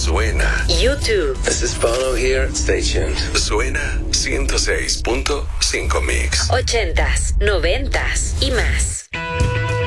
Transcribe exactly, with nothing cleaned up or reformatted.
Suena. YouTube. This is Bono here. Stay tuned. Suena ciento seis punto cinco Mix. Ochentas, noventas y más.